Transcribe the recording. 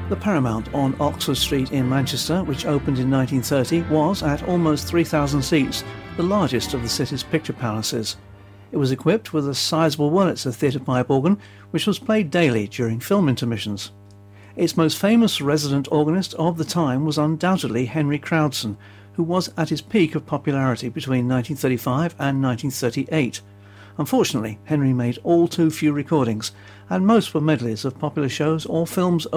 The Paramount on Oxford Street in Manchester, which opened in 1930, was, at almost 3,000 seats, the largest of the city's picture palaces. It was equipped with a sizable Wurlitzer theatre pipe organ, which was played daily during film intermissions. Its most famous resident organist of the time was undoubtedly Henry Crowdson, who was at his peak of popularity between 1935 and 1938. Unfortunately, Henry made all too few recordings, and most were medleys of popular shows or films of